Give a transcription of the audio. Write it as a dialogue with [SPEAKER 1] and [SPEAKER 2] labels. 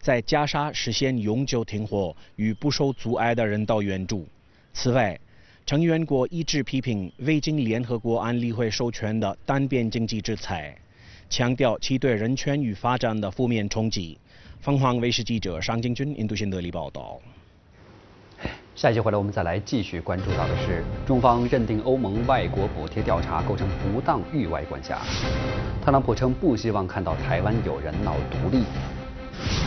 [SPEAKER 1] 在加沙实现永久停火与不受阻碍的人道援助。此外，成员国一致批评未经联合国安理会授权的单边经济制裁，强调其对人权与发展的负面冲击。凤凰卫视记者尚金军印度新德里报道。
[SPEAKER 2] 下一集回来，我们再来继续关注到的是，中方认定欧盟外国补贴调查构成不当域外管辖。特朗普称不希望看到台湾有人闹独立。